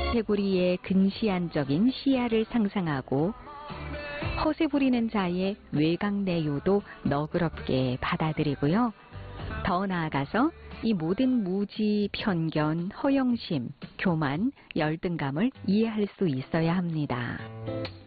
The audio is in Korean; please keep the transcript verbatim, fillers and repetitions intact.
카테고리의 근시안적인 시야를 상상하고 허세 부리는 자의 외강내요도 너그럽게 받아들이고요. 더 나아가서 이 모든 무지, 편견, 허영심, 교만, 열등감을 이해할 수 있어야 합니다.